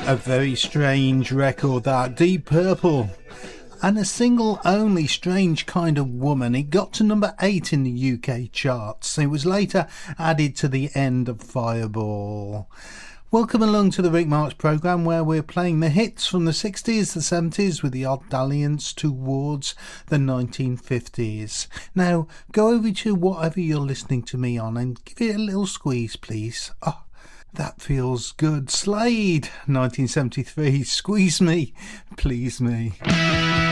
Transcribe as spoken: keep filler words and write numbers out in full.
A very strange record, that. Deep Purple. And a single only, Strange Kind of Woman. It got to number eight in the U K charts. It was later added to the end of Fireball. Welcome along to the Rick Marks programme, where we're playing the hits from the sixties, the seventies, with the odd dalliance towards the nineteen fifties. Now, go over to whatever you're listening to me on and give it a little squeeze, please. Oh, that feels good. Slade, nineteen seventy-three. Squeeze me, please me.